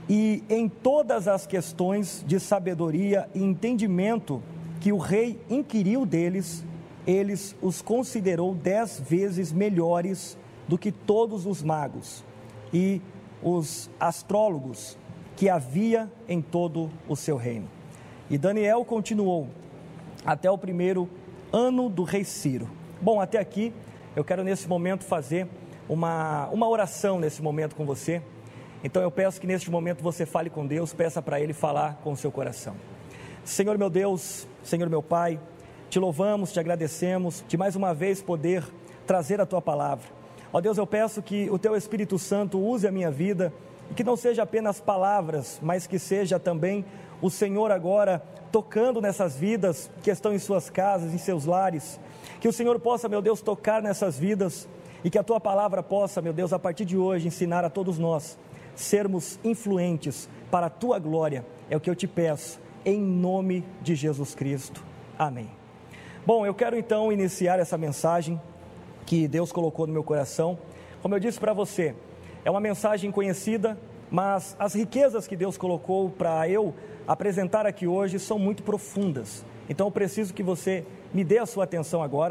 e em todas as questões de sabedoria e entendimento que o rei inquiriu deles, eles os considerou 10 vezes melhores do que todos os magos e os astrólogos que havia em todo o seu reino. E Daniel continuou até o primeiro ano do rei Ciro. Bom, até aqui eu quero nesse momento fazer uma oração nesse momento com você. Então eu peço que neste momento você fale com Deus, peça para Ele falar com o seu coração. Senhor meu Deus, Senhor meu Pai, te louvamos, te agradecemos de mais uma vez poder trazer a Tua palavra. Ó Deus, eu peço que o Teu Espírito Santo use a minha vida e que não seja apenas palavras, mas que seja também o Senhor agora tocando nessas vidas que estão em suas casas, em seus lares. Que o Senhor possa, meu Deus, tocar nessas vidas e que a Tua palavra possa, meu Deus, a partir de hoje ensinar a todos nós sermos influentes para a Tua glória. É o que eu te peço, em nome de Jesus Cristo. Amém. Bom, eu quero então iniciar essa mensagem que Deus colocou no meu coração. Como eu disse para você, é uma mensagem conhecida, mas as riquezas que Deus colocou para eu apresentar aqui hoje são muito profundas. Então eu preciso que você me dê a sua atenção agora.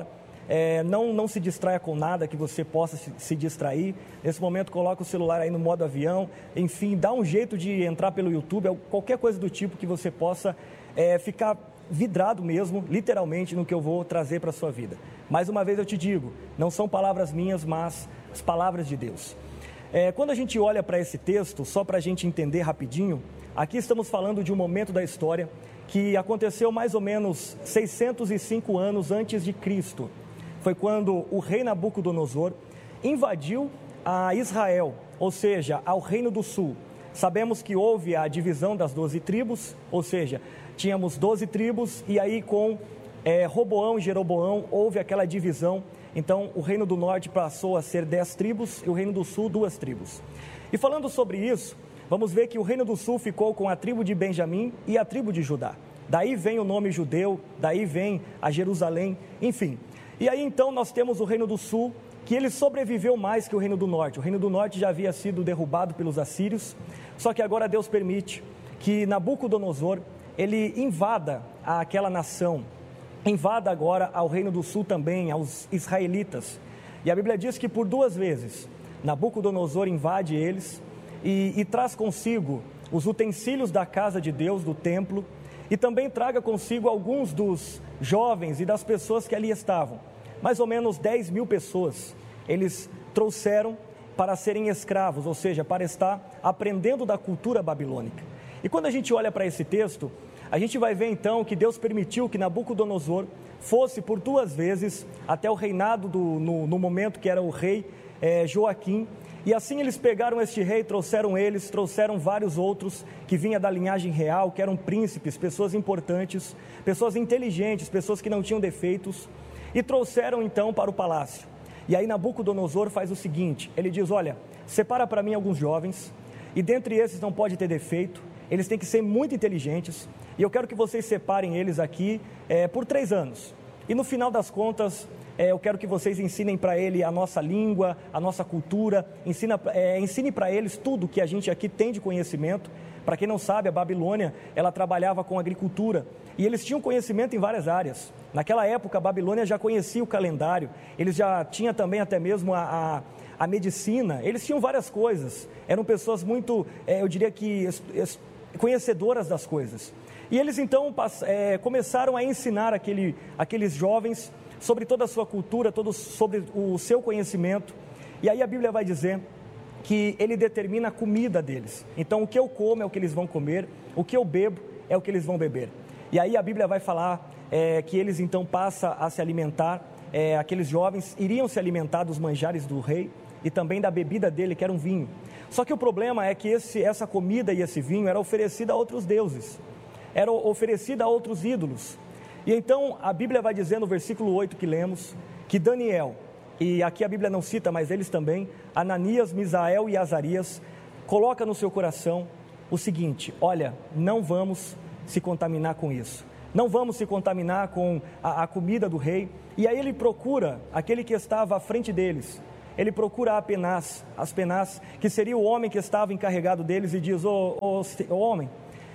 Não se distraia com nada que você possa se distrair. Nesse momento coloca o celular aí no modo avião, enfim, dá um jeito de entrar pelo YouTube, qualquer coisa do tipo que você possa ficar vidrado mesmo, literalmente, no que eu vou trazer para a sua vida. Mais uma vez eu te digo, não são palavras minhas, mas as palavras de Deus. Quando a gente olha para esse texto, só para a gente entender rapidinho, aqui estamos falando de um momento da história que aconteceu mais ou menos 605 anos antes de Cristo. Foi quando o rei Nabucodonosor invadiu a Israel, ou seja, ao Reino do Sul. Sabemos que houve a divisão das 12 tribos, ou seja, tínhamos 12 tribos e aí com Roboão e Jeroboão houve aquela divisão. Então o Reino do Norte passou a ser 10 tribos e o Reino do Sul 2 tribos. E falando sobre isso, vamos ver que o Reino do Sul ficou com a tribo de Benjamim e a tribo de Judá. Daí vem o nome judeu, daí vem a Jerusalém, enfim. E aí então nós temos o Reino do Sul, que ele sobreviveu mais que o Reino do Norte. O Reino do Norte já havia sido derrubado pelos assírios, só que agora Deus permite que Nabucodonosor, ele invada aquela nação, invada agora ao Reino do Sul também, aos israelitas. E a Bíblia diz que por 2 vezes Nabucodonosor invade eles e traz consigo os utensílios da casa de Deus, do templo, e também traga consigo alguns dos jovens e das pessoas que ali estavam. Mais ou menos 10 mil pessoas eles trouxeram para serem escravos, ou seja, para estar aprendendo da cultura babilônica. E quando a gente olha para esse texto, a gente vai ver então que Deus permitiu que Nabucodonosor fosse por 2 vezes até o reinado no momento que era o rei Joaquim. E assim eles pegaram este rei, trouxeram vários outros que vinham da linhagem real, que eram príncipes, pessoas importantes, pessoas inteligentes, pessoas que não tinham defeitos, e trouxeram então para o palácio. E aí Nabucodonosor faz o seguinte, ele diz, olha, separa para mim alguns jovens, e dentre esses não pode ter defeito, eles têm que ser muito inteligentes, e eu quero que vocês separem eles aqui por 3 anos. E no final das contas, eu quero que vocês ensinem para ele a nossa língua, a nossa cultura, ensine para eles tudo que a gente aqui tem de conhecimento. Para quem não sabe, a Babilônia, ela trabalhava com agricultura, e eles tinham conhecimento em várias áreas. Naquela época, a Babilônia já conhecia o calendário, eles já tinham também até mesmo a medicina, eles tinham várias coisas, eram pessoas muito, eu diria que conhecedoras das coisas. E eles então começaram a ensinar aqueles jovens sobre toda a sua cultura, sobre o seu conhecimento. E aí a Bíblia vai dizer que ele determina a comida deles. Então o que eu como é o que eles vão comer, o que eu bebo é o que eles vão beber. E aí a Bíblia vai falar que eles então passam a se alimentar, aqueles jovens iriam se alimentar dos manjares do rei e também da bebida dele, que era um vinho. Só que o problema é que essa comida e esse vinho era oferecida a outros deuses, era oferecida a outros ídolos. E então a Bíblia vai dizer no versículo 8 que lemos, que Daniel, e aqui a Bíblia não cita, mas eles também, Ananias, Misael e Azarias, coloca no seu coração o seguinte, olha, não vamos se contaminar com isso, não vamos se contaminar com a comida do rei. E aí ele procura aquele que estava à frente deles, ele procura Aspenaz, que seria o homem que estava encarregado deles, e diz: ô homem,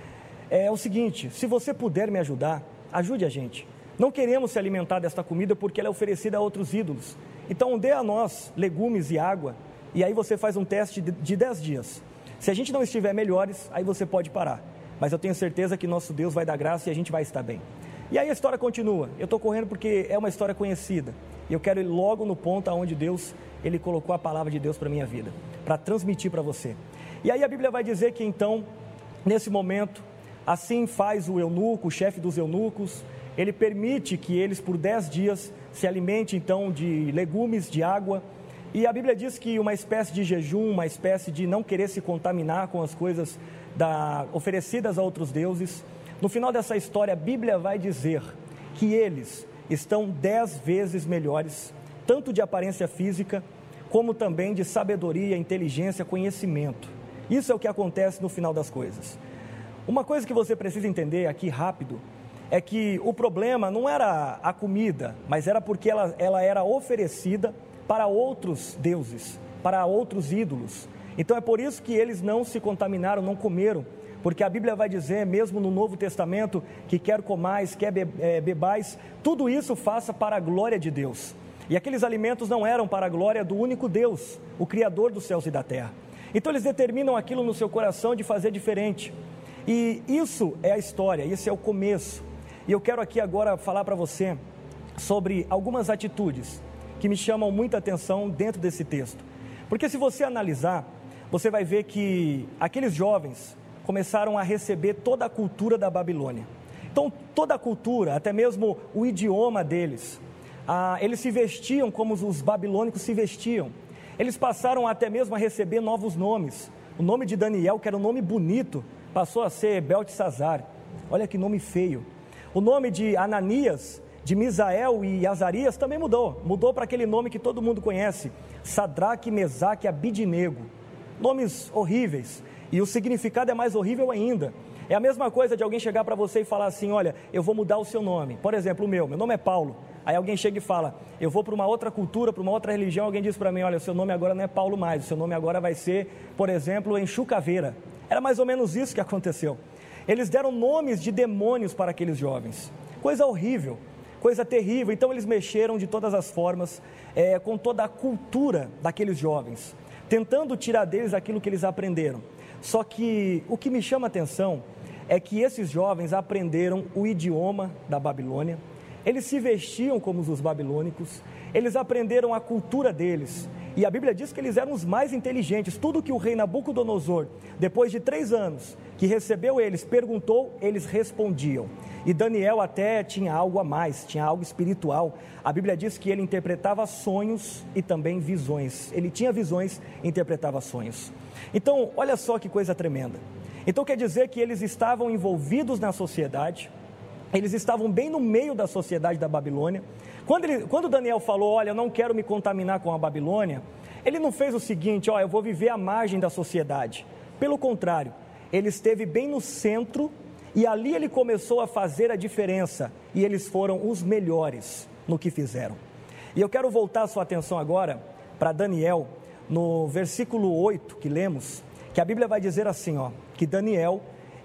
é o seguinte, se você puder me ajudar, ajude a gente. Não queremos se alimentar desta comida porque ela é oferecida a outros ídolos. Então dê a nós legumes e água, e aí você faz um teste de 10 dias. Se a gente não estiver melhores, aí você pode parar. Mas eu tenho certeza que nosso Deus vai dar graça e a gente vai estar bem. E aí a história continua. Eu estou correndo porque é uma história conhecida. E eu quero ir logo no ponto onde Deus, Ele colocou a palavra de Deus para a minha vida, para transmitir para você. E aí a Bíblia vai dizer que então, nesse momento, assim faz o eunuco, o chefe dos eunucos, ele permite que eles por 10 dias se alimentem então de legumes, de água. E a Bíblia diz que uma espécie de jejum, uma espécie de não querer se contaminar com as coisas oferecidas a outros deuses. No final dessa história, a Bíblia vai dizer que eles estão 10 vezes melhores, tanto de aparência física, como também de sabedoria, inteligência, conhecimento. Isso é o que acontece no final das coisas. Uma coisa que você precisa entender aqui rápido, é que o problema não era a comida, mas era porque ela era oferecida para outros deuses, para outros ídolos. Então é por isso que eles não se contaminaram, não comeram, porque a Bíblia vai dizer, mesmo no Novo Testamento, que quer comais, quer bebais, tudo isso faça para a glória de Deus. E aqueles alimentos não eram para a glória do único Deus, o Criador dos céus e da terra. Então eles determinam aquilo no seu coração de fazer diferente. E isso é a história, esse é o começo. E eu quero aqui agora falar para você sobre algumas atitudes que me chamam muita atenção dentro desse texto. Porque se você analisar, você vai ver que aqueles jovens começaram a receber toda a cultura da Babilônia. Então, toda a cultura, até mesmo o idioma deles, eles se vestiam como os babilônicos se vestiam. Eles passaram até mesmo a receber novos nomes. O nome de Daniel, que era um nome bonito, passou a ser Beltesazar. Olha que nome feio. O nome de Ananias, de Misael e Azarias também mudou para aquele nome que todo mundo conhece, Sadraque, Mesaque, Abidnego. Nomes horríveis, e o significado é mais horrível ainda. É a mesma coisa de alguém chegar para você e falar assim: olha, eu vou mudar o seu nome. Por exemplo, meu nome é Paulo. Aí alguém chega e fala: eu vou para uma outra cultura, para uma outra religião. Alguém diz para mim: olha, o seu nome agora não é Paulo mais, o seu nome agora vai ser, por exemplo, Enxu Caveira. Era mais ou menos isso que aconteceu. Eles deram nomes de demônios para aqueles jovens, coisa horrível, coisa terrível. Então eles mexeram de todas as formas, com toda a cultura daqueles jovens, tentando tirar deles aquilo que eles aprenderam. Só que o que me chama a atenção é que esses jovens aprenderam o idioma da Babilônia, eles se vestiam como os babilônicos, eles aprenderam a cultura deles, e a Bíblia diz que eles eram os mais inteligentes. Tudo que o rei Nabucodonosor, depois de 3 anos, que recebeu eles, perguntou, eles respondiam. E Daniel até tinha algo a mais, tinha algo espiritual. A Bíblia diz que ele interpretava sonhos e também visões. Ele tinha visões e interpretava sonhos. Então, olha só que coisa tremenda. Então quer dizer que eles estavam envolvidos na sociedade, eles estavam bem no meio da sociedade da Babilônia. Quando Daniel falou: olha, eu não quero me contaminar com a Babilônia, ele não fez o seguinte: eu vou viver à margem da sociedade. Pelo contrário, ele esteve bem no centro, e ali ele começou a fazer a diferença, e eles foram os melhores no que fizeram. E eu quero voltar a sua atenção agora para Daniel, no versículo 8 que lemos, que a Bíblia vai dizer assim, que Daniel,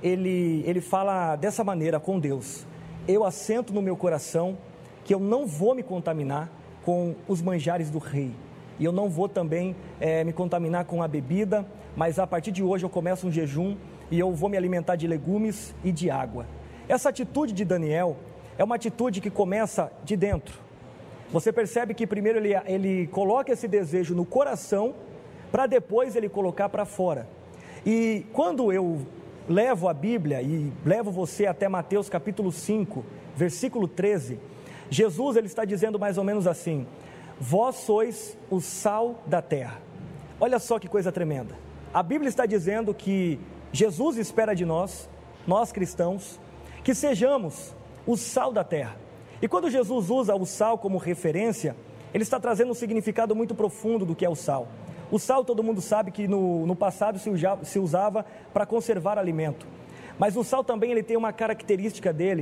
ele fala dessa maneira com Deus: eu assento no meu coração que eu não vou me contaminar com os manjares do rei, e eu não vou também me contaminar com a bebida, mas a partir de hoje eu começo um jejum, e eu vou me alimentar de legumes e de água. Essa atitude de Daniel é uma atitude que começa de dentro. Você percebe que primeiro ele coloca esse desejo no coração, para depois ele colocar para fora. E quando eu levo a Bíblia e levo você até Mateus capítulo 5, versículo 13, Jesus ele está dizendo mais ou menos assim: vós sois o sal da terra. Olha só que coisa tremenda. A Bíblia está dizendo que Jesus espera de nós cristãos, que sejamos o sal da terra. E quando Jesus usa o sal como referência, ele está trazendo um significado muito profundo do que é o sal. O sal, todo mundo sabe que no passado se usava para conservar alimento, mas o sal também ele tem uma característica dele,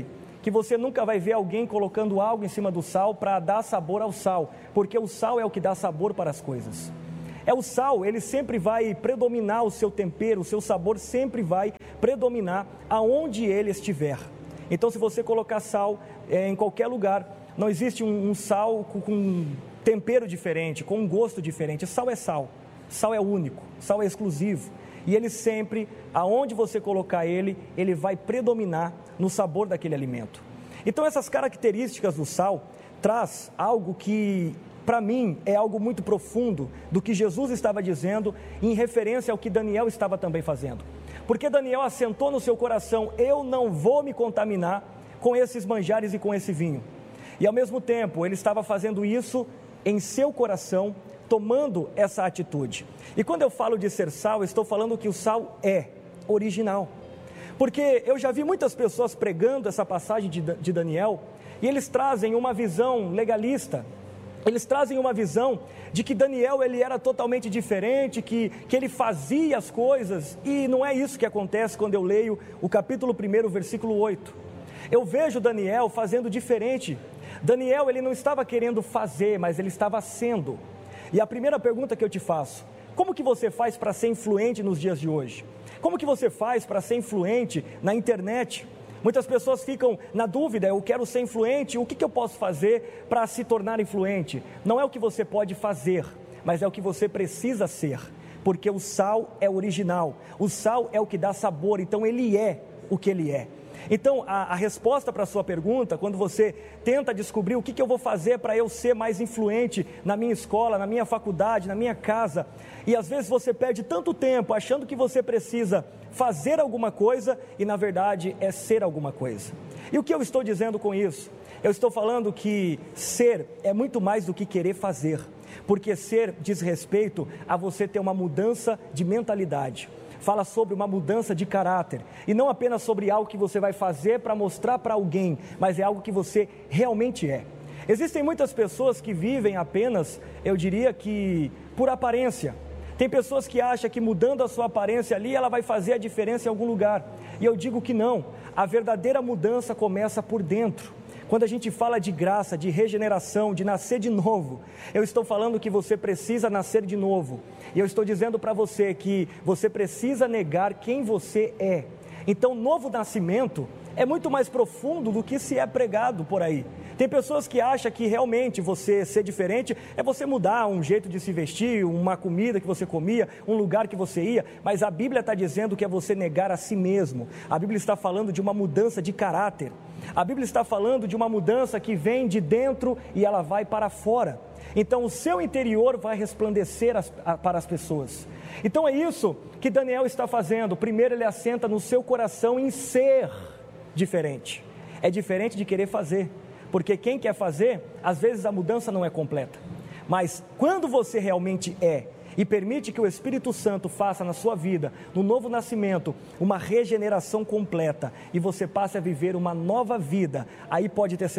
que você nunca vai ver alguém colocando algo em cima do sal para dar sabor ao sal, porque o sal é o que dá sabor para as coisas. O sal, ele sempre vai predominar o seu tempero, o seu sabor sempre vai predominar aonde ele estiver. Então, se você colocar sal em qualquer lugar, não existe um sal com um tempero diferente, com um gosto diferente. Sal é sal, sal é único, sal é exclusivo. E ele sempre, aonde você colocar ele vai predominar no sabor daquele alimento. Então, essas características do sal traz algo que, para mim, é algo muito profundo do que Jesus estava dizendo em referência ao que Daniel estava também fazendo. Porque Daniel assentou no seu coração: eu não vou me contaminar com esses manjares e com esse vinho. E ao mesmo tempo, ele estava fazendo isso em seu coração, tomando essa atitude. E quando eu falo de ser sal, eu estou falando que o sal é original. Porque eu já vi muitas pessoas pregando essa passagem de Daniel, e eles trazem uma visão legalista. Eles trazem uma visão de que Daniel ele era totalmente diferente, que ele fazia as coisas, e não é isso que acontece quando eu leio o capítulo 1, versículo 8. Eu vejo Daniel fazendo diferente. Daniel ele não estava querendo fazer, mas ele estava sendo. E a primeira pergunta que eu te faço: como que você faz para ser influente nos dias de hoje? Como que você faz para ser influente na internet? Muitas pessoas ficam na dúvida: eu quero ser influente, o que eu posso fazer para se tornar influente? Não é o que você pode fazer, mas é o que você precisa ser, porque o sal é original, o sal é o que dá sabor, então ele é o que ele é. Então, a resposta para a sua pergunta, quando você tenta descobrir o que eu vou fazer para eu ser mais influente na minha escola, na minha faculdade, na minha casa, e às vezes você perde tanto tempo achando que você precisa fazer alguma coisa e na verdade é ser alguma coisa. E o que eu estou dizendo com isso? Eu estou falando que ser é muito mais do que querer fazer, porque ser diz respeito a você ter uma mudança de mentalidade. Fala sobre uma mudança de caráter, e não apenas sobre algo que você vai fazer para mostrar para alguém, mas é algo que você realmente é. Existem muitas pessoas que vivem apenas, eu diria que, por aparência. Tem pessoas que acham que mudando a sua aparência ali, ela vai fazer a diferença em algum lugar, e eu digo que não. A verdadeira mudança começa por dentro. Quando a gente fala de graça, de regeneração, de nascer de novo, eu estou falando que você precisa nascer de novo. E eu estou dizendo para você que você precisa negar quem você é. Então, novo nascimento é muito mais profundo do que se é pregado por aí. Tem pessoas que acham que realmente você ser diferente é você mudar um jeito de se vestir, uma comida que você comia, um lugar que você ia, mas a Bíblia está dizendo que é você negar a si mesmo. A Bíblia está falando de uma mudança de caráter. A Bíblia está falando de uma mudança que vem de dentro e ela vai para fora. Então o seu interior vai resplandecer para as pessoas. Então é isso que Daniel está fazendo. Primeiro ele assenta no seu coração em ser diferente. É diferente de querer fazer, porque quem quer fazer, às vezes a mudança não é completa. Mas quando você realmente é, e permite que o Espírito Santo faça na sua vida, no novo nascimento, uma regeneração completa, e você passe a viver uma nova vida, aí pode ter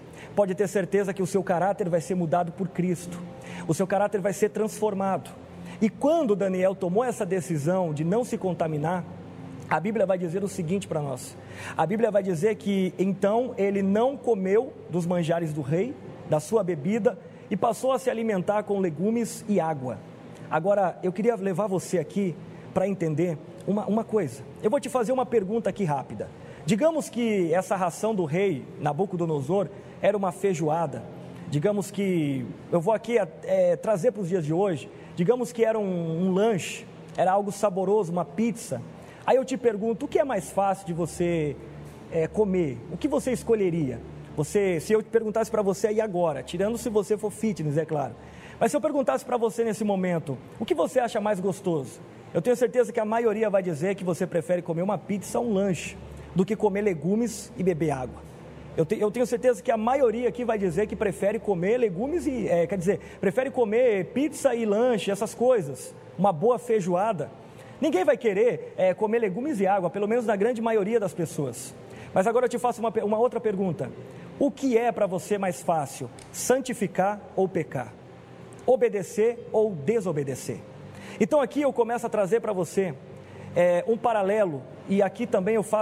certeza que o seu caráter vai ser mudado por Cristo, o seu caráter vai ser transformado. E quando Daniel tomou essa decisão de não se contaminar, a Bíblia vai dizer o seguinte para nós: a Bíblia vai dizer que então ele não comeu dos manjares do rei, da sua bebida, e passou a se alimentar com legumes e água. Agora, eu queria levar você aqui para entender uma coisa. Eu vou te fazer uma pergunta aqui rápida. Digamos que essa ração do rei Nabucodonosor era uma feijoada. Digamos que, eu vou aqui trazer para os dias de hoje, digamos que era um lanche, era algo saboroso, uma pizza. Aí eu te pergunto, o que é mais fácil de você comer? O que você escolheria? Se eu perguntasse para você aí agora, tirando se você for fitness, é claro. Mas se eu perguntasse para você nesse momento, o que você acha mais gostoso? Eu tenho certeza que a maioria vai dizer que você prefere comer uma pizza, um lanche, do que comer legumes e beber água. Eu tenho certeza que a maioria aqui vai dizer que prefere comer legumes e, prefere comer pizza e lanche, essas coisas, uma boa feijoada. Ninguém vai querer comer legumes e água, pelo menos na grande maioria das pessoas. Mas agora eu te faço uma outra pergunta. O que é para você mais fácil, santificar ou pecar? Obedecer ou desobedecer? Então aqui eu começo a trazer para você um paralelo, e aqui também eu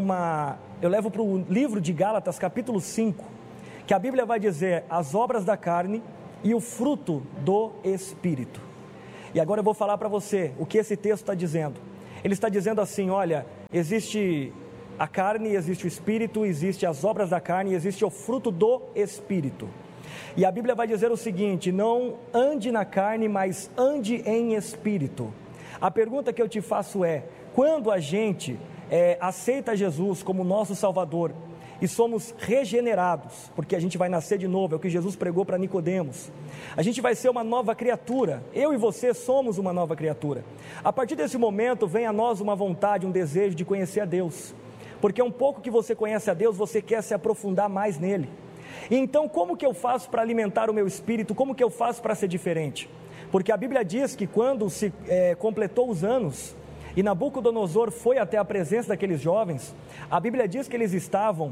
levo para o livro de Gálatas, capítulo 5, que a Bíblia vai dizer as obras da carne e o fruto do Espírito. E agora eu vou falar para você o que esse texto está dizendo. Ele está dizendo assim: olha, existe a carne, existe o Espírito, existe as obras da carne, existe o fruto do Espírito. E a Bíblia vai dizer o seguinte: não ande na carne, mas ande em Espírito. A pergunta que eu te faço é: quando a gente aceita Jesus como nosso Salvador e somos regenerados, porque a gente vai nascer de novo, é o que Jesus pregou para Nicodemos, a gente vai ser uma nova criatura. Eu e você somos uma nova criatura. A partir desse momento vem a nós uma vontade, um desejo de conhecer a Deus, porque um pouco que você conhece a Deus, você quer se aprofundar mais nele. E então, como que eu faço para alimentar o meu espírito? Como que eu faço para ser diferente? Porque a Bíblia diz que quando se completou os anos e Nabucodonosor foi até a presença daqueles jovens, a Bíblia diz que eles estavam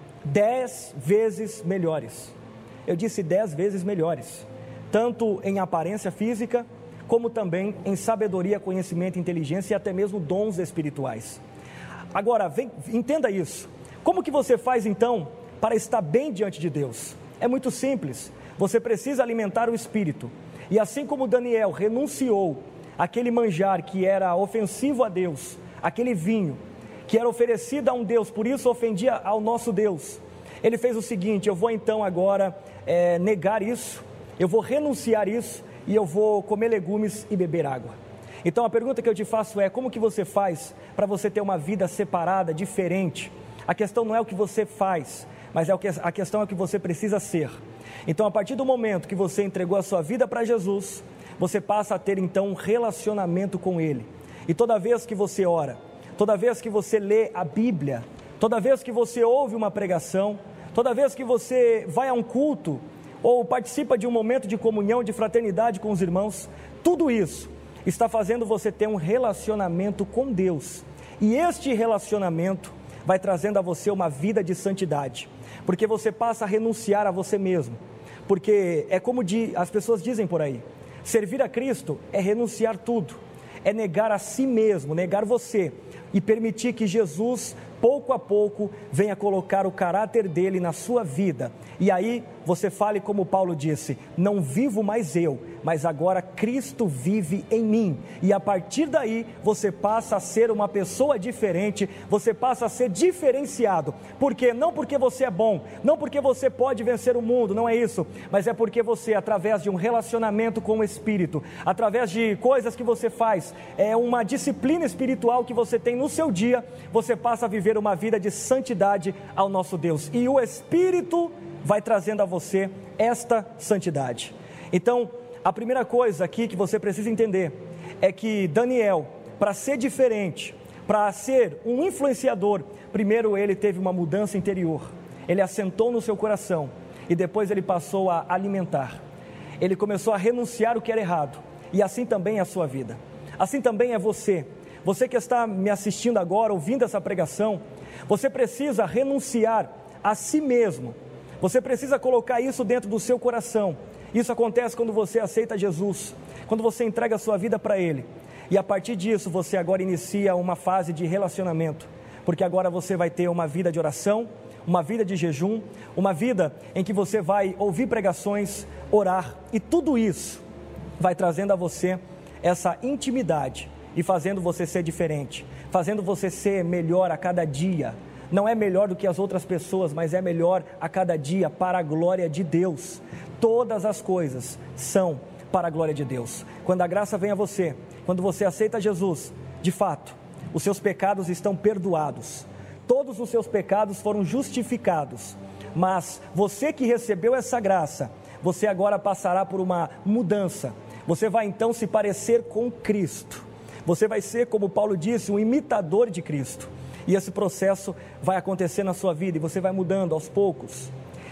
10 vezes melhores. Eu disse 10 vezes melhores, tanto em aparência física, como também em sabedoria, conhecimento, inteligência e até mesmo dons espirituais. Agora, entenda isso. Como que você faz então para estar bem diante de Deus? É muito simples. Você precisa alimentar o espírito. E assim como Daniel renunciou àquele manjar que era ofensivo a Deus, aquele vinho que era oferecido a um Deus, por isso ofendia ao nosso Deus, ele fez o seguinte: eu vou então agora negar isso, eu vou renunciar isso e eu vou comer legumes e beber água. Então a pergunta que eu te faço é: como que você faz para você ter uma vida separada, diferente? A questão não é o que você faz, mas a questão é o que você precisa ser. Então, a partir do momento que você entregou a sua vida para Jesus, você passa a ter então um relacionamento com Ele. E toda vez que você ora, toda vez que você lê a Bíblia, toda vez que você ouve uma pregação, toda vez que você vai a um culto, ou participa de um momento de comunhão, de fraternidade com os irmãos, tudo isso está fazendo você ter um relacionamento com Deus. E este relacionamento vai trazendo a você uma vida de santidade, porque você passa a renunciar a você mesmo. Porque é como as pessoas dizem por aí: servir a Cristo é renunciar tudo, é negar a si mesmo, negar você, e permitir que Jesus, pouco a pouco, venha colocar o caráter dele na sua vida. E aí você fale como Paulo disse: não vivo mais eu, mas agora Cristo vive em mim. E a partir daí você passa a ser uma pessoa diferente, você passa a ser diferenciado. Por quê? Não porque você é bom, não porque você pode vencer o mundo, não é isso, mas é porque você, através de um relacionamento com o Espírito, através de coisas que você faz, uma disciplina espiritual que você tem no seu dia, você passa a viver uma vida de santidade ao nosso Deus, e o Espírito vai trazendo a você esta santidade. Então, a primeira coisa aqui que você precisa entender é que Daniel, para ser diferente, para ser um influenciador, primeiro ele teve uma mudança interior, ele assentou no seu coração e depois ele passou a alimentar, ele começou a renunciar o que era errado, e assim também é a sua vida, assim também é você que está me assistindo agora, ouvindo essa pregação. Você precisa renunciar a si mesmo, você precisa colocar isso dentro do seu coração. Isso acontece quando você aceita Jesus, quando você entrega a sua vida para Ele, e a partir disso você agora inicia uma fase de relacionamento, porque agora você vai ter uma vida de oração, uma vida de jejum, uma vida em que você vai ouvir pregações, orar, e tudo isso vai trazendo a você essa intimidade e fazendo você ser diferente, fazendo você ser melhor a cada dia. Não é melhor do que as outras pessoas, mas é melhor a cada dia para a glória de Deus. Todas as coisas são para a glória de Deus. Quando a graça vem a você, quando você aceita Jesus, de fato, os seus pecados estão perdoados. Todos os seus pecados foram justificados. Mas você que recebeu essa graça, você agora passará por uma mudança. Você vai então se parecer com Cristo. Você vai ser, como Paulo disse, um imitador de Cristo. E esse processo vai acontecer na sua vida e você vai mudando aos poucos.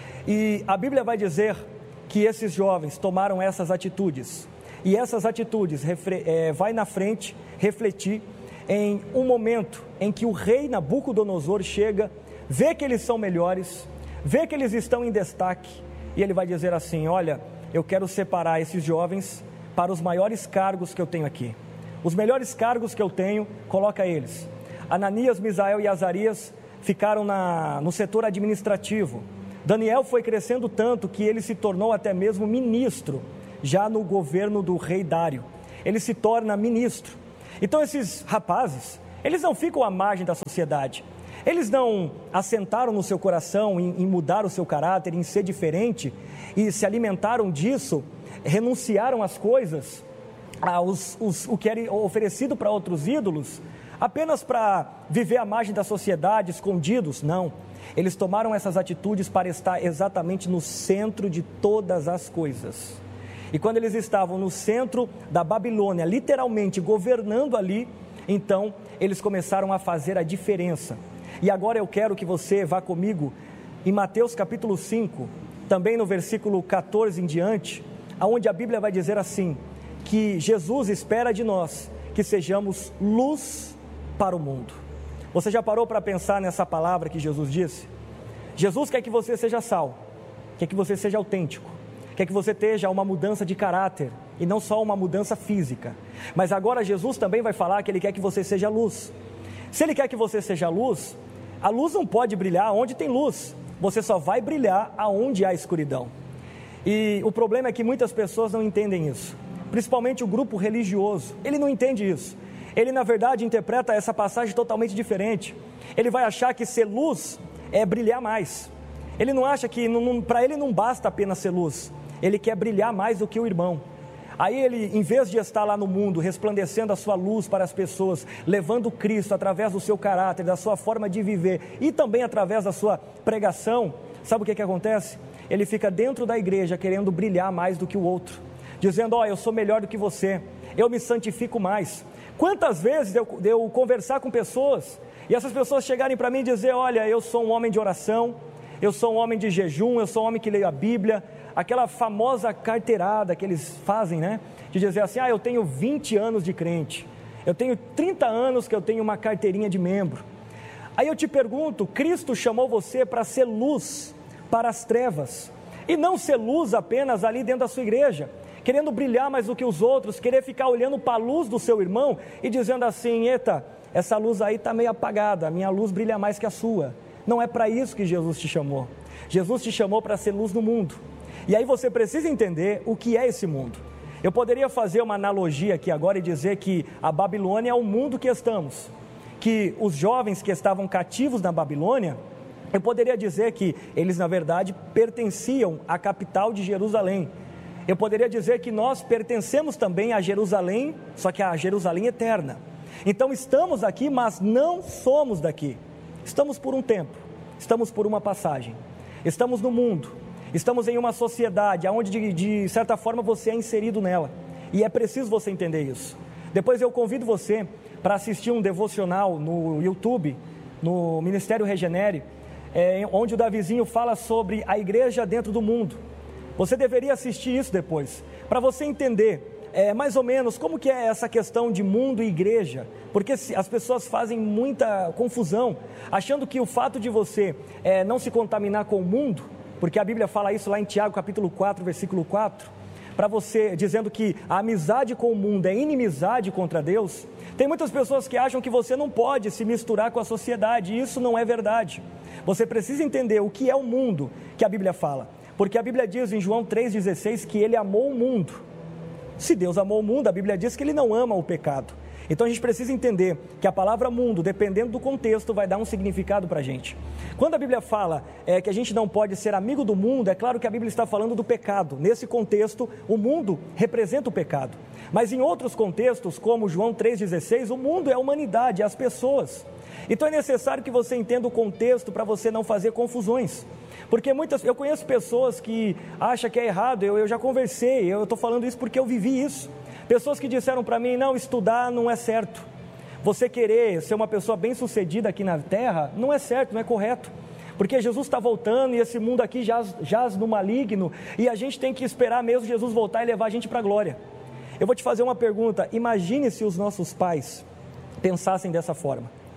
E a Bíblia vai dizer que esses jovens tomaram essas atitudes. E essas atitudes vai na frente refletir em um momento em que o rei Nabucodonosor chega, vê que eles são melhores, vê que eles estão em destaque, e ele vai dizer assim: olha, eu quero separar esses jovens para os maiores cargos que eu tenho aqui. Os melhores cargos que eu tenho, coloca eles. Ananias, Misael e Azarias ficaram no setor administrativo. Daniel foi crescendo tanto que ele se tornou até mesmo ministro, já no governo do rei Dário. Ele se torna ministro. Então esses rapazes, eles não ficam à margem da sociedade. Eles não assentaram no seu coração em mudar o seu caráter, em ser diferente, e se alimentaram disso, renunciaram às coisas, o que era oferecido para outros ídolos, apenas para viver à margem da sociedade, escondidos. Não, eles tomaram essas atitudes para estar exatamente no centro de todas as coisas. E quando eles estavam no centro da Babilônia, literalmente governando ali, então eles começaram a fazer a diferença. E agora eu quero que você vá comigo em Mateus capítulo 5, também no versículo 14 em diante, onde a Bíblia vai dizer assim, que Jesus espera de nós que sejamos luz para o mundo. Você já parou para pensar nessa palavra que Jesus disse? Jesus quer que você seja sal, quer que você seja autêntico, quer que você tenha uma mudança de caráter, e não só uma mudança física. Mas agora Jesus também vai falar que Ele quer que você seja luz. Se Ele quer que você seja luz, a luz não pode brilhar onde tem luz, você só vai brilhar aonde há escuridão. E o problema é que muitas pessoas não entendem isso, principalmente o grupo religioso. Ele não entende isso. Ele na verdade interpreta essa passagem totalmente diferente. Ele vai achar que ser luz é brilhar mais. Ele não acha que, para ele não basta apenas ser luz, ele quer brilhar mais do que o irmão. Aí ele, em vez de estar lá no mundo, resplandecendo a sua luz para as pessoas, levando Cristo através do seu caráter, da sua forma de viver, e também através da sua pregação, sabe o que acontece? Ele fica dentro da igreja querendo brilhar mais do que o outro, dizendo, eu sou melhor do que você, eu me santifico mais. Quantas vezes eu conversar com pessoas, e essas pessoas chegarem para mim e dizer, olha, eu sou um homem de oração, eu sou um homem de jejum, eu sou um homem que leio a Bíblia, aquela famosa carteirada que eles fazem, né? De dizer assim, eu tenho 20 anos de crente, eu tenho 30 anos que eu tenho uma carteirinha de membro. Aí eu te pergunto, Cristo chamou você para ser luz para as trevas, e não ser luz apenas ali dentro da sua igreja, querendo brilhar mais do que os outros, querer ficar olhando para a luz do seu irmão e dizendo assim, eita, essa luz aí está meio apagada, a minha luz brilha mais que a sua. Não é para isso que Jesus te chamou. Jesus te chamou para ser luz no mundo. E aí você precisa entender o que é esse mundo. Eu poderia fazer uma analogia aqui agora e dizer que a Babilônia é o mundo que estamos, que os jovens que estavam cativos na Babilônia, eu poderia dizer que eles na verdade pertenciam à capital de Jerusalém. Eu poderia dizer que nós pertencemos também a Jerusalém, só que a Jerusalém eterna. Então estamos aqui, mas não somos daqui. Estamos por um tempo, estamos por uma passagem, estamos no mundo, estamos em uma sociedade onde de certa forma você é inserido nela, e é preciso você entender isso. Depois eu convido você para assistir um devocional no YouTube, no Ministério Regenere, onde o Davizinho fala sobre a igreja dentro do mundo. Você deveria assistir isso depois, para você entender mais ou menos como que é essa questão de mundo e igreja, porque as pessoas fazem muita confusão, achando que o fato de você não se contaminar com o mundo, porque a Bíblia fala isso lá em Tiago capítulo 4, versículo 4, para você, dizendo que a amizade com o mundo é inimizade contra Deus. Tem muitas pessoas que acham que você não pode se misturar com a sociedade, e isso não é verdade. Você precisa entender o que é o mundo que a Bíblia fala, porque a Bíblia diz em João 3,16 que Ele amou o mundo. Se Deus amou o mundo, a Bíblia diz que Ele não ama o pecado. Então a gente precisa entender que a palavra mundo, dependendo do contexto, vai dar um significado para a gente. Quando a Bíblia fala que a gente não pode ser amigo do mundo, é claro que a Bíblia está falando do pecado. Nesse contexto, o mundo representa o pecado. Mas em outros contextos, como João 3,16, o mundo é a humanidade, é as pessoas. Então é necessário que você entenda o contexto para você não fazer confusões. Porque eu conheço pessoas que acham que é errado, eu já conversei, eu estou falando isso porque eu vivi isso. Pessoas que disseram para mim, não, estudar não é certo. Você querer ser uma pessoa bem sucedida aqui na terra, não é certo, não é correto. Porque Jesus está voltando e esse mundo aqui jaz no maligno, e a gente tem que esperar mesmo Jesus voltar e levar a gente para a glória. Eu vou te fazer uma pergunta, imagine se os nossos pais pensassem dessa forma.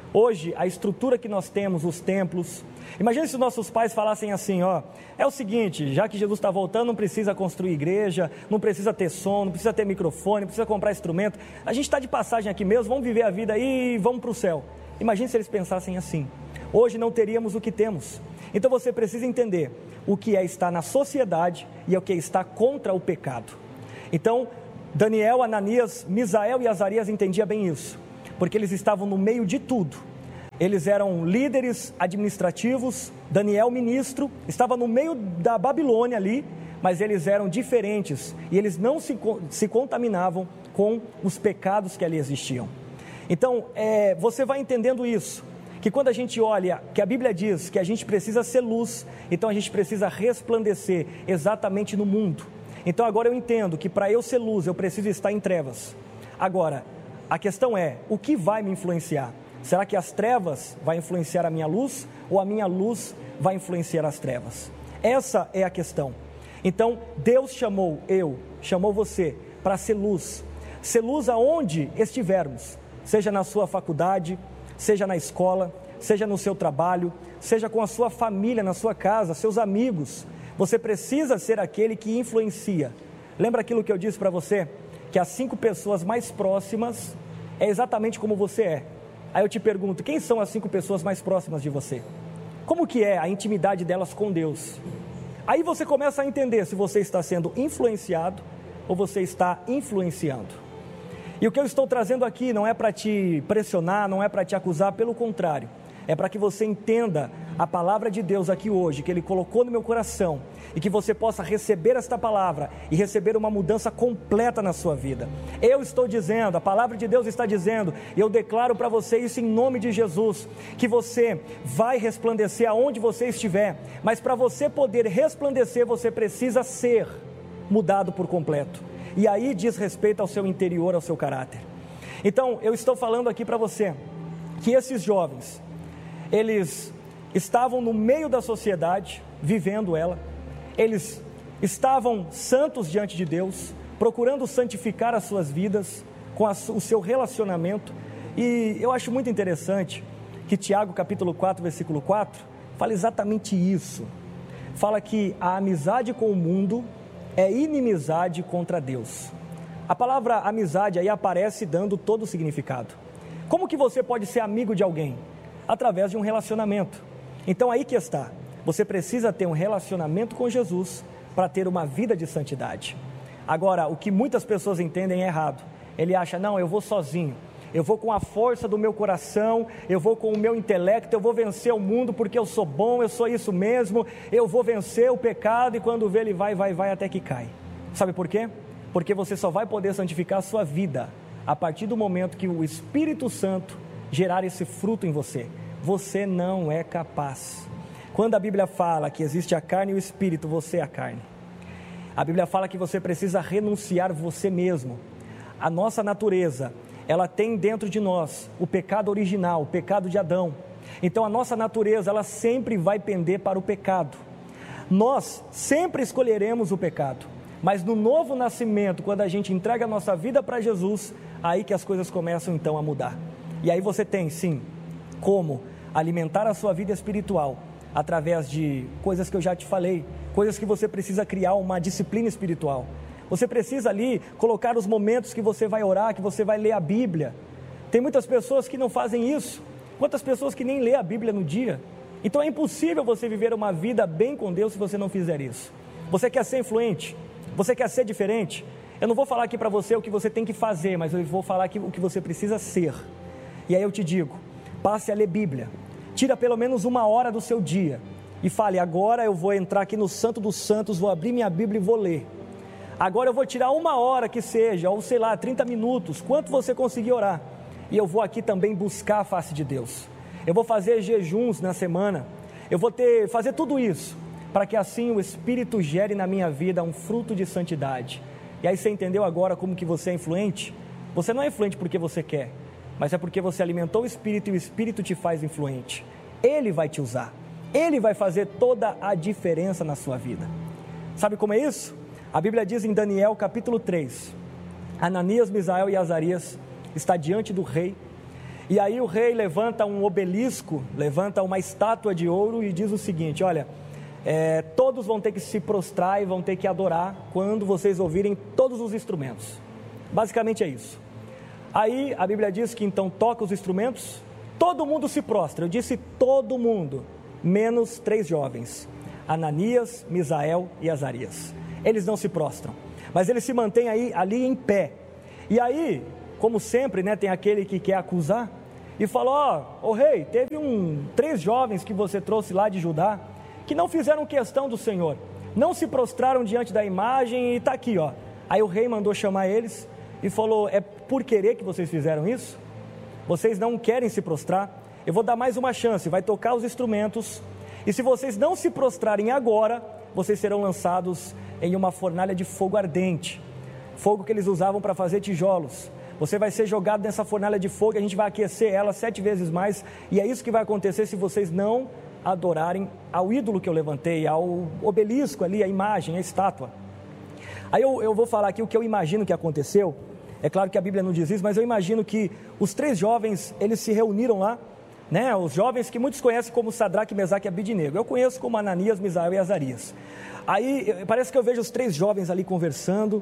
Hoje, a estrutura que nós temos, os templos, imagine se os nossos pais falassem assim, ó, é o seguinte, já que Jesus está voltando, não precisa construir igreja, não precisa ter som, não precisa ter microfone, não precisa comprar instrumento, a gente está de passagem aqui mesmo, vamos viver a vida aí e vamos para o céu. Imagine se eles pensassem assim. Hoje não teríamos o que temos. Então você precisa entender o que é estar na sociedade e o que é estar contra o pecado. Então, Daniel, Ananias, Misael e Azarias entendiam bem isso, porque eles estavam no meio de tudo. Eles eram líderes administrativos, Daniel ministro, estava no meio da Babilônia ali, mas eles eram diferentes e eles não se contaminavam com os pecados que ali existiam. Então, você vai entendendo isso, que quando a gente olha, que a Bíblia diz que a gente precisa ser luz, então a gente precisa resplandecer exatamente no mundo. Então agora eu entendo que para eu ser luz, eu preciso estar em trevas. Agora, a questão é, o que vai me influenciar? Será que as trevas vai influenciar a minha luz ou a minha luz vai influenciar as trevas? Essa é a questão. Então, Deus chamou você para ser luz aonde estivermos, seja na sua faculdade, seja na escola, seja no seu trabalho, seja com a sua família, na sua casa, seus amigos. Você precisa ser aquele que influencia. Lembra aquilo que eu disse para você? Que as 5 pessoas mais próximas é exatamente como você é. Aí eu te pergunto, quem são as 5 pessoas mais próximas de você? Como que é a intimidade delas com Deus? Aí você começa a entender se você está sendo influenciado ou você está influenciando. E o que eu estou trazendo aqui não é para te pressionar, não é para te acusar, pelo contrário. É para que você entenda a palavra de Deus aqui hoje, que Ele colocou no meu coração, e que você possa receber esta palavra e receber uma mudança completa na sua vida. Eu estou dizendo, a palavra de Deus está dizendo, e eu declaro para você isso em nome de Jesus, que você vai resplandecer aonde você estiver, mas para você poder resplandecer, você precisa ser mudado por completo. E aí diz respeito ao seu interior, ao seu caráter. Então, eu estou falando aqui para você, que esses jovens, eles estavam no meio da sociedade, vivendo ela, eles estavam santos diante de Deus, procurando santificar as suas vidas, com o seu relacionamento, e eu acho muito interessante, que Tiago capítulo 4, versículo 4, fala exatamente isso, fala que a amizade com o mundo é inimizade contra Deus. A palavra amizade aí aparece dando todo o significado. Como que você pode ser amigo de alguém? Através de um relacionamento. Então aí que está, você precisa ter um relacionamento com Jesus para ter uma vida de santidade. Agora, o que muitas pessoas entendem é errado. Ele acha, não, eu vou sozinho, eu vou com a força do meu coração, eu vou com o meu intelecto, eu vou vencer o mundo porque eu sou bom, eu sou isso mesmo, eu vou vencer o pecado, e quando vê ele vai até que cai. Sabe por quê? Porque você só vai poder santificar a sua vida a partir do momento que o Espírito Santo gerar esse fruto em você. Você não é capaz. Quando a Bíblia fala que existe a carne e o Espírito, você é a carne. A Bíblia fala que você precisa renunciar você mesmo. A nossa natureza, ela tem dentro de nós o pecado original, o pecado de Adão. Então a nossa natureza, ela sempre vai pender para o pecado. Nós sempre escolheremos o pecado, mas no novo nascimento, quando a gente entrega a nossa vida para Jesus, aí que as coisas começam então a mudar. E aí você tem sim, como alimentar a sua vida espiritual, através de coisas que eu já te falei, coisas que você precisa criar uma disciplina espiritual. Você precisa ali colocar os momentos que você vai orar, que você vai ler a Bíblia. Tem muitas pessoas que não fazem isso. Quantas pessoas que nem lê a Bíblia no dia? Então é impossível você viver uma vida bem com Deus se você não fizer isso. Você quer ser influente? Você quer ser diferente? Eu não vou falar aqui para você o que você tem que fazer, mas eu vou falar aqui o que você precisa ser. E aí eu te digo, passe a ler Bíblia. Tira pelo menos 1 hora do seu dia e fale, agora eu vou entrar aqui no Santo dos Santos, vou abrir minha Bíblia e vou ler. Agora eu vou tirar 1 hora que seja, ou sei lá, 30 minutos, quanto você conseguir orar. E eu vou aqui também buscar a face de Deus. Eu vou fazer jejuns na semana. Eu vou fazer tudo isso, para que assim o Espírito gere na minha vida um fruto de santidade. E aí você entendeu agora como que você é influente? Você não é influente porque você quer, mas é porque você alimentou o Espírito e o Espírito te faz influente. Ele vai te usar. Ele vai fazer toda a diferença na sua vida. Sabe como é isso? A Bíblia diz em Daniel capítulo 3, Ananias, Misael e Azarias está diante do rei, E aí o rei levanta um obelisco, levanta uma estátua de ouro e diz o seguinte: olha, todos vão ter que se prostrar e vão ter que adorar quando vocês ouvirem todos os instrumentos. Basicamente é isso. Aí a Bíblia diz que então toca os instrumentos, todo mundo se prostra. Eu disse todo mundo, menos 3 jovens, Ananias, Misael e Azarias. Eles não se prostram, mas eles se mantêm ali em pé. E aí, como sempre, né, tem aquele que quer acusar e fala: ó rei, teve 3 jovens que você trouxe lá de Judá, que não fizeram questão do Senhor, não se prostraram diante da imagem e está aqui, ó. Aí o rei mandou chamar eles e falou: é por querer que vocês fizeram isso? Vocês não querem se prostrar? Eu vou dar mais uma chance, vai tocar os instrumentos, e se vocês não se prostrarem agora, vocês serão lançados em uma fornalha de fogo ardente, fogo que eles usavam para fazer tijolos. Você vai ser jogado nessa fornalha de fogo, a gente vai aquecer ela 7 vezes mais, e é isso que vai acontecer se vocês não adorarem ao ídolo que eu levantei, ao obelisco ali, a imagem, a estátua. Aí eu vou falar aqui o que eu imagino que aconteceu. É claro que a Bíblia não diz isso, mas eu imagino que os 3 jovens, eles se reuniram lá, né? Os jovens que muitos conhecem como Sadraque, Mesaque e Abidnego. Eu conheço como Ananias, Misael e Azarias. Aí parece que eu vejo os 3 jovens ali conversando.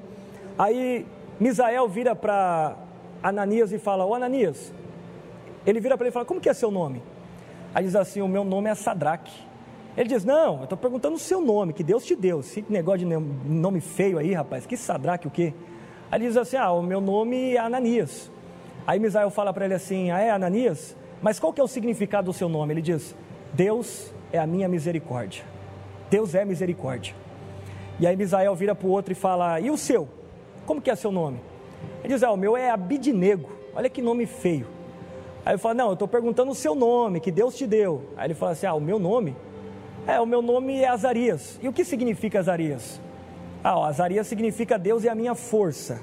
Aí Misael vira para Ananias e fala: ô Ananias, ele vira para ele e fala: como que é seu nome? Aí diz assim: o meu nome é Sadraque. Ele diz: não, eu estou perguntando o seu nome, que Deus te deu. Esse negócio de nome feio aí, rapaz, que Sadraque o quê? Aí ele diz assim: o meu nome é Ananias. Aí Misael fala para ele assim: é Ananias? Mas qual que é o significado do seu nome? Ele diz: Deus é a minha misericórdia. Deus é misericórdia. E aí Misael vira para o outro e fala: e o seu? Como que é seu nome? Ele diz: o meu é Abidnego. Olha que nome feio. Aí ele fala: não, eu estou perguntando o seu nome, que Deus te deu. Aí ele fala assim: o meu nome? O meu nome é Azarias. E o que significa Azarias? Azarias significa Deus é a minha força.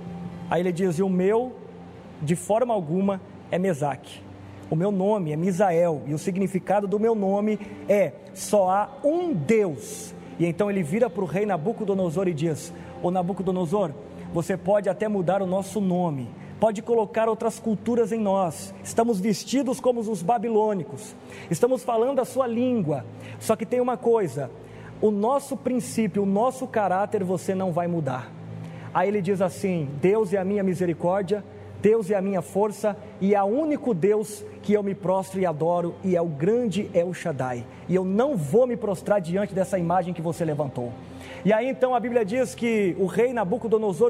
Aí ele diz: e o meu, de forma alguma, é Mesaque. O meu nome é Misael, e o significado do meu nome é: só há um Deus. E então ele vira para o rei Nabucodonosor e diz: ô Nabucodonosor, você pode até mudar o nosso nome, pode colocar outras culturas em nós, estamos vestidos como os babilônicos, estamos falando a sua língua, só que tem uma coisa: o nosso princípio, o nosso caráter você não vai mudar. Aí ele diz assim: Deus é a minha misericórdia, Deus é a minha força, e é o único Deus que eu me prostro e adoro, e é o grande El Shaddai, e eu não vou me prostrar diante dessa imagem que você levantou. E aí então a Bíblia diz que o rei Nabucodonosor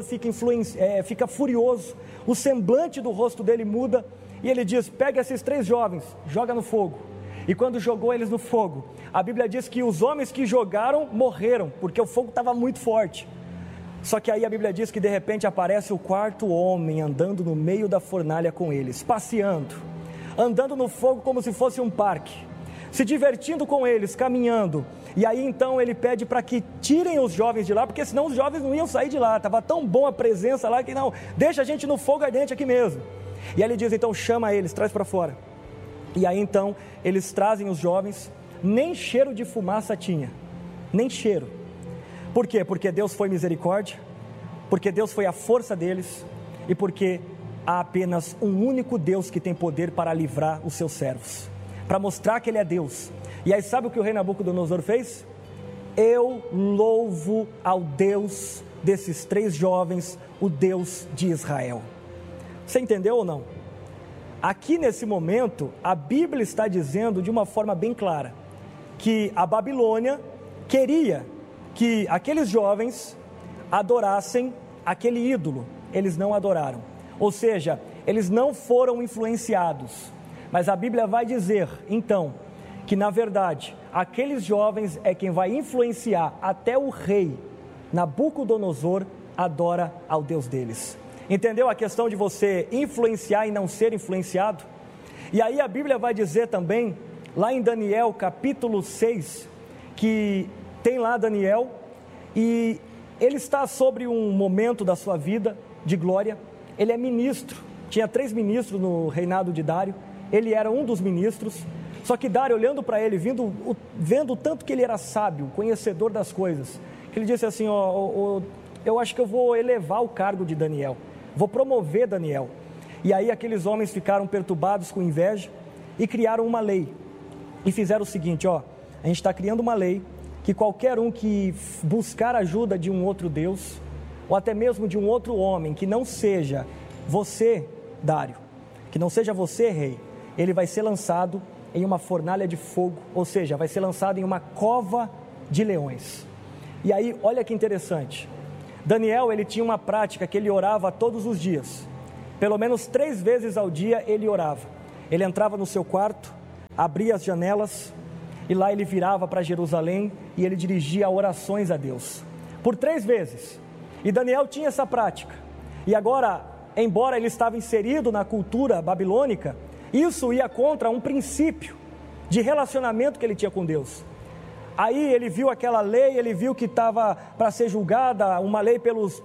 fica furioso, o semblante do rosto dele muda, e ele diz: pega esses 3 jovens, joga no fogo. E quando jogou eles no fogo, a Bíblia diz que os homens que jogaram morreram, porque o fogo estava muito forte. Só que aí a Bíblia diz que de repente aparece o 4º homem andando no meio da fornalha com eles, passeando, andando no fogo como se fosse um parque, se divertindo com eles, caminhando. E aí então ele pede para que tirem os jovens de lá, porque senão os jovens não iam sair de lá, estava tão bom a presença lá que não, deixa a gente no fogo ardente aqui mesmo. E aí ele diz: então chama eles, traz para fora. E aí então eles trazem os jovens, nem cheiro de fumaça tinha, nem cheiro. Por quê? Porque Deus foi misericórdia, porque Deus foi a força deles, e porque há apenas um único Deus que tem poder para livrar os seus servos, para mostrar que Ele é Deus. E aí sabe o que o rei Nabucodonosor fez? Eu louvo ao Deus desses 3 jovens, o Deus de Israel. Você entendeu ou não? Aqui nesse momento, a Bíblia está dizendo de uma forma bem clara, que a Babilônia queria que aqueles jovens adorassem aquele ídolo. Eles não adoraram, ou seja, eles não foram influenciados. Mas a Bíblia vai dizer, então, que na verdade, aqueles jovens é quem vai influenciar até o rei Nabucodonosor adora ao Deus deles. Entendeu a questão de você influenciar e não ser influenciado? E aí a Bíblia vai dizer também, lá em Daniel capítulo 6, que tem lá Daniel, e ele está sobre um momento da sua vida de glória. Ele é ministro, tinha 3 ministros no reinado de Dário, ele era um dos ministros. Só que Dário, olhando para ele, vendo o tanto que ele era sábio, conhecedor das coisas, ele disse assim: eu acho que eu vou elevar o cargo de Daniel, vou promover Daniel. E aí aqueles homens ficaram perturbados com inveja e criaram uma lei. E fizeram o seguinte, a gente está criando uma lei que qualquer um que buscar ajuda de um outro Deus, ou até mesmo de um outro homem, que não seja você, Dário, que não seja você, rei, ele vai ser lançado em uma fornalha de fogo, ou seja, vai ser lançado em uma cova de leões. E aí, olha que interessante, Daniel, ele tinha uma prática que ele orava todos os dias, pelo menos 3 vezes ao dia ele orava. Ele entrava no seu quarto, abria as janelas, e lá ele virava para Jerusalém, e ele dirigia orações a Deus, por 3 vezes, e Daniel tinha essa prática, e agora, embora ele estava inserido na cultura babilônica, isso ia contra um princípio de relacionamento que ele tinha com Deus. Aí ele viu aquela lei, ele viu que estava para ser julgada, uma lei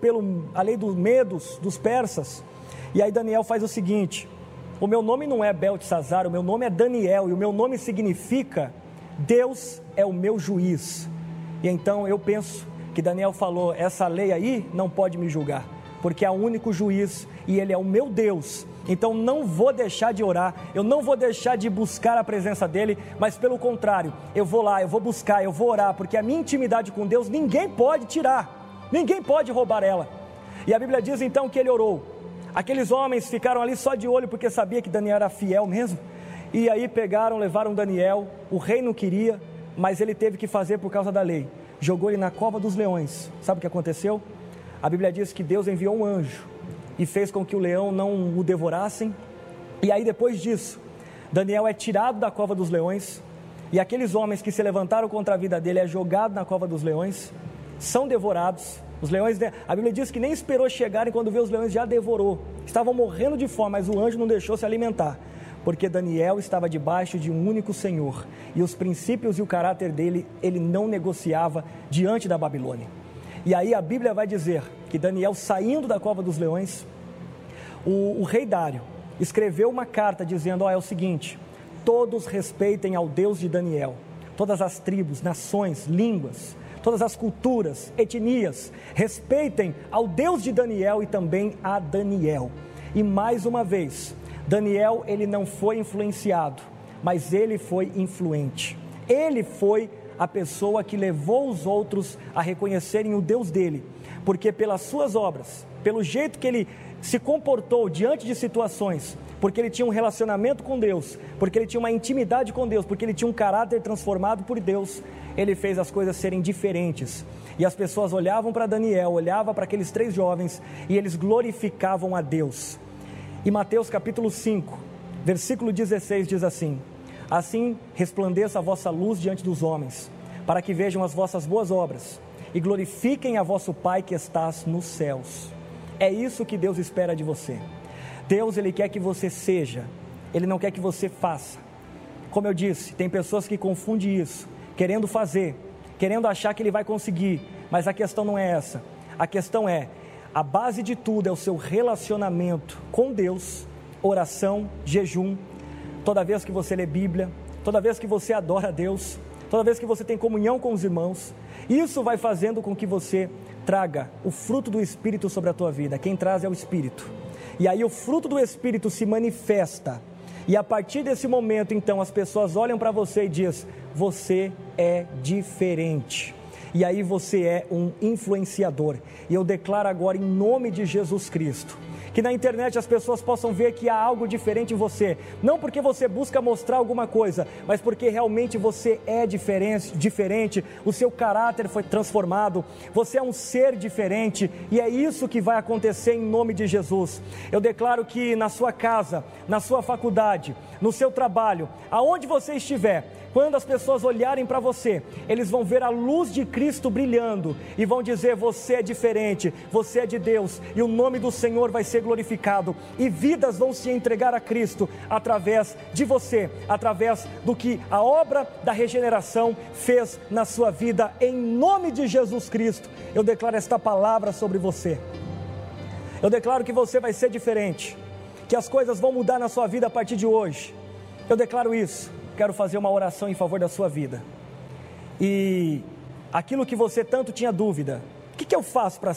a lei dos medos, dos persas, e aí Daniel faz o seguinte, o meu nome não é Beltesazar, o meu nome é Daniel, e o meu nome significa, Deus é o meu juiz. E então eu penso que Daniel falou, essa lei aí não pode me julgar, porque é o único juiz, e ele é o meu Deus, então não vou deixar de orar, eu não vou deixar de buscar a presença dele, mas pelo contrário, eu vou lá, eu vou buscar, eu vou orar, porque a minha intimidade com Deus ninguém pode tirar, ninguém pode roubar ela. E a Bíblia diz então que ele orou, aqueles homens ficaram ali só de olho, porque sabia que Daniel era fiel mesmo, e aí levaram Daniel, o rei não queria, mas ele teve que fazer por causa da lei, jogou ele na cova dos leões. Sabe o que aconteceu? A Bíblia diz que Deus enviou um anjo, e fez com que o leão não o devorassem, e aí depois disso, Daniel é tirado da cova dos leões, e aqueles homens que se levantaram contra a vida dele é jogado na cova dos leões, são devorados, os leões, a Bíblia diz que nem esperou chegarem, quando vê os leões já devorou, estavam morrendo de fome, mas o anjo não deixou se alimentar, porque Daniel estava debaixo de um único Senhor, e os princípios e o caráter dele, ele não negociava diante da Babilônia. E aí a Bíblia vai dizer que Daniel, saindo da cova dos leões, o rei Dário escreveu uma carta dizendo, é o seguinte, todos respeitem ao Deus de Daniel, todas as tribos, nações, línguas, todas as culturas, etnias, respeitem ao Deus de Daniel e também a Daniel. E mais uma vez, Daniel, ele não foi influenciado, mas ele foi influente, ele foi a pessoa que levou os outros a reconhecerem o Deus dele, porque pelas suas obras, pelo jeito que ele se comportou diante de situações, porque ele tinha um relacionamento com Deus, porque ele tinha uma intimidade com Deus, porque ele tinha um caráter transformado por Deus, ele fez as coisas serem diferentes, e as pessoas olhavam para Daniel, olhavam para aqueles 3 jovens, e eles glorificavam a Deus. E Mateus capítulo 5, versículo 16 diz assim, assim resplandeça a vossa luz diante dos homens, para que vejam as vossas boas obras, e glorifiquem a vosso Pai que estás nos céus. É isso que Deus espera de você. Deus, ele quer que você seja, ele não quer que você faça. Como eu disse, tem pessoas que confundem isso, querendo fazer, querendo achar que ele vai conseguir, mas a questão não é essa. A questão é, a base de tudo é o seu relacionamento com Deus, oração, jejum, toda vez que você lê Bíblia, toda vez que você adora a Deus, toda vez que você tem comunhão com os irmãos, isso vai fazendo com que você traga o fruto do Espírito sobre a tua vida. Quem traz é o Espírito, e aí o fruto do Espírito se manifesta, e a partir desse momento então as pessoas olham para você e dizem, você é diferente, e aí você é um influenciador. E eu declaro agora em nome de Jesus Cristo, que na internet as pessoas possam ver que há algo diferente em você, não porque você busca mostrar alguma coisa, mas porque realmente você é diferente, o seu caráter foi transformado, você é um ser diferente, e é isso que vai acontecer em nome de Jesus. Eu declaro que na sua casa, na sua faculdade, no seu trabalho, aonde você estiver, quando as pessoas olharem para você, eles vão ver a luz de Cristo brilhando, e vão dizer, você é diferente, você é de Deus, e o nome do Senhor vai ser glorificado, e vidas vão se entregar a Cristo, através de você, através do que a obra da regeneração fez na sua vida, em nome de Jesus Cristo. Eu declaro esta palavra sobre você, eu declaro que você vai ser diferente, que as coisas vão mudar na sua vida a partir de hoje, eu declaro isso. Quero fazer uma oração em favor da sua vida, e aquilo que você tanto tinha dúvida, o que eu faço para